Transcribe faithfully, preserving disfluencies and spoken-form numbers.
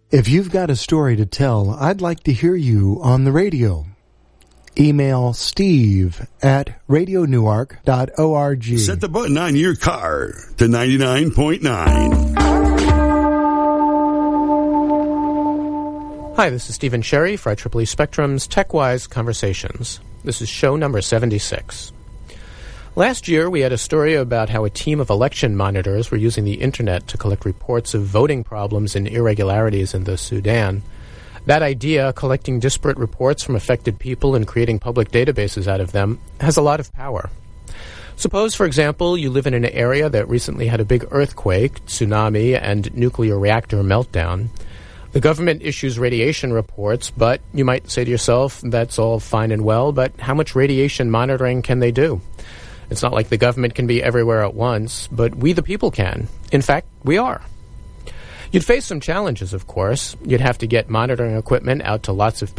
If you've got a story to tell, I'd like to hear you on the radio. Email steve at radio newark dot org. Set the button on your car to ninety-nine point nine. Hi, this is Stephen Sherry for I triple E Spectrum's TechWise Conversations. This is show number seventy-six. Last year, we had a story about how a team of election monitors were using the internet to collect reports of voting problems and irregularities in the Sudan. That idea, collecting disparate reports from affected people and creating public databases out of them, has a lot of power. Suppose, for example, you live in an area that recently had a big earthquake, tsunami, and nuclear reactor meltdown. The government issues radiation reports, but you might say to yourself, that's all fine and well, but how much radiation monitoring can they do? It's not like the government can be everywhere at once, but we the people can. In fact, we are. You'd face some challenges, of course. You'd have to get monitoring equipment out to lots of